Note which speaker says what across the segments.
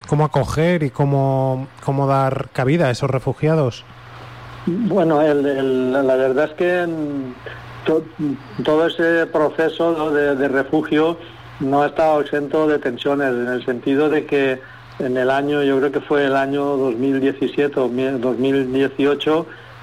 Speaker 1: cómo acoger y cómo dar cabida a esos refugiados?
Speaker 2: Bueno, la verdad es que todo ese proceso, ¿no?, de refugio no ha estado exento de tensiones, en el sentido de que en el año, yo creo que fue el año 2017 o 2018,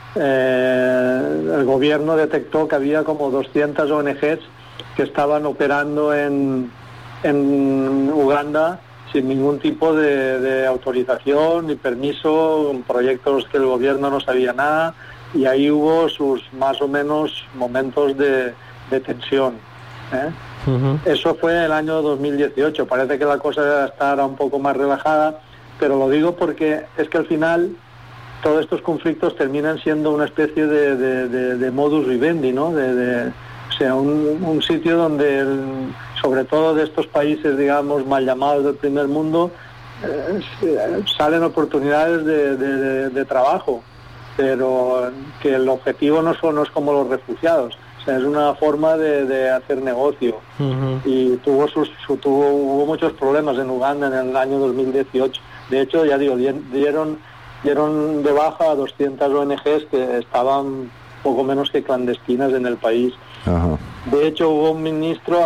Speaker 2: el gobierno detectó que había como 200 ONGs que estaban operando en Uganda sin ningún tipo de autorización ni permiso, proyectos que el gobierno no sabía nada, y ahí hubo sus más o menos momentos de tensión, ¿eh? Uh-huh. Eso fue el año 2018, parece que la cosa está ahora un poco más relajada, pero lo digo porque es que al final todos estos conflictos terminan siendo una especie de modus vivendi, ¿no? O sea, un sitio donde, sobre todo de estos países, digamos, mal llamados del primer mundo, salen oportunidades de trabajo, pero que el objetivo no es como los refugiados. O sea, es una forma de hacer negocio. Uh-huh. Y hubo muchos problemas en Uganda en el año 2018. De hecho, ya digo, dieron de baja a 200 ONGs que estaban poco menos que clandestinas en el país. Uh-huh. De hecho, hubo un ministro,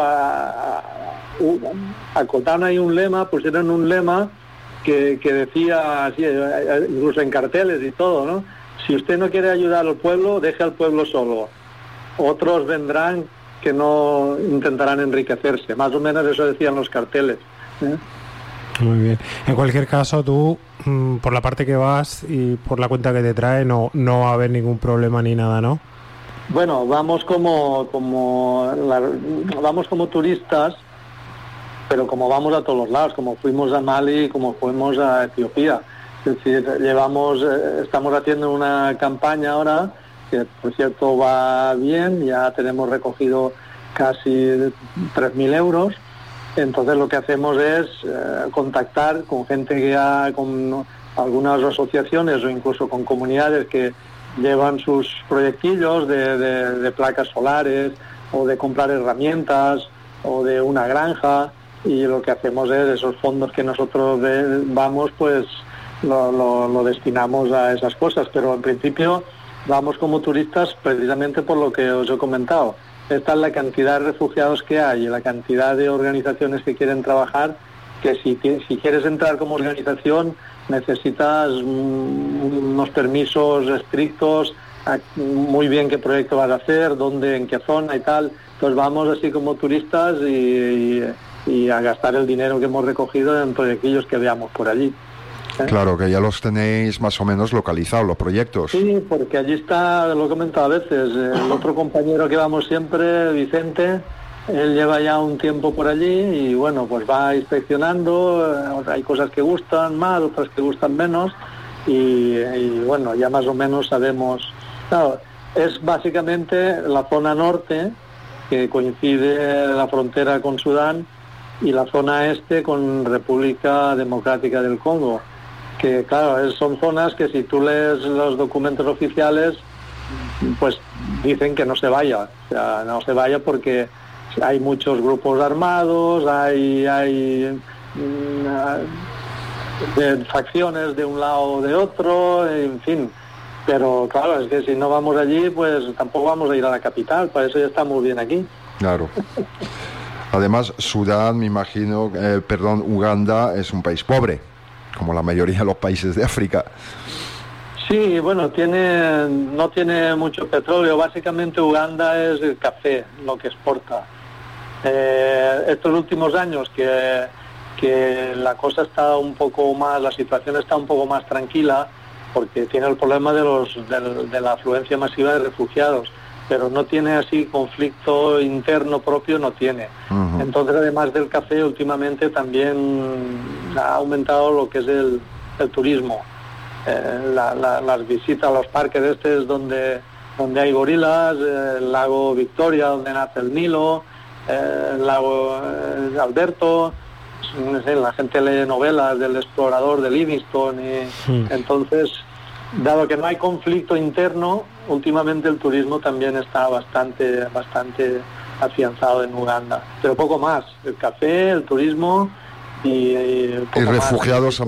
Speaker 2: acotaron ahí un lema, pusieron un lema que decía, así, incluso en carteles y todo, ¿no? Si usted no quiere ayudar al pueblo, deje al pueblo solo. Otros vendrán que no intentarán enriquecerse. Más o menos eso decían los carteles, ¿eh?
Speaker 1: Muy bien. En cualquier caso, tú, por la parte que vas y por la cuenta que te trae, no va a haber ningún problema ni nada, ¿no?
Speaker 2: Bueno, vamos como turistas, pero como vamos a todos los lados, como fuimos a Mali, como fuimos a Etiopía. Es decir, estamos haciendo una campaña ahora que, por cierto, va bien. Ya tenemos recogido casi 3.000 euros. Entonces lo que hacemos es contactar con gente con algunas asociaciones o incluso con comunidades que llevan sus proyectillos de placas solares o de comprar herramientas o de una granja, y lo que hacemos es esos fondos que nosotros vamos, pues lo destinamos a esas cosas, pero en principio vamos como turistas precisamente por lo que os he comentado. Esta es la cantidad de refugiados que hay y la cantidad de organizaciones que quieren trabajar, que si quieres entrar como organización necesitas unos permisos estrictos, muy bien qué proyecto vas a hacer, dónde, en qué zona y tal. Entonces vamos así como turistas y a gastar el dinero que hemos recogido en proyectillos que veamos por allí.
Speaker 3: Claro, que ya los tenéis más o menos localizados, los proyectos.
Speaker 2: Sí, porque allí está, lo he comentado a veces, el otro compañero que vamos siempre, Vicente, él lleva ya un tiempo por allí y bueno, pues va inspeccionando, hay cosas que gustan más, otras que gustan menos, y bueno, ya más o menos sabemos. Claro, es básicamente la zona norte, que coincide la frontera con Sudán, y la zona este con República Democrática del Congo, que claro, son zonas que si tú lees los documentos oficiales, pues dicen que no se vaya, o sea, no se vaya porque hay muchos grupos armados, hay facciones de un lado o de otro, en fin. Pero claro, es que si no vamos allí, pues tampoco vamos a ir a la capital, para eso ya estamos bien aquí.
Speaker 3: Claro. Además, Sudán, me imagino, Uganda es un país pobre, como la mayoría de los países de África.
Speaker 2: Sí, bueno, no tiene mucho petróleo. Básicamente Uganda es el café, lo que exporta. Estos últimos años que la cosa está un poco más, la situación está un poco más tranquila, porque tiene el problema de la afluencia masiva de refugiados, pero no tiene así conflicto interno propio, no tiene. Uh-huh. Entonces, además del café, últimamente también ha aumentado lo que es el turismo. Las visitas a los parques estos donde hay gorilas, el lago Victoria, donde nace el Nilo, el lago Alberto. No sé, la gente lee novelas del explorador de Livingstone entonces, dado que no hay conflicto interno, últimamente el turismo también está bastante afianzado en Uganda, pero poco más, el café, el turismo y
Speaker 3: refugiados
Speaker 2: más.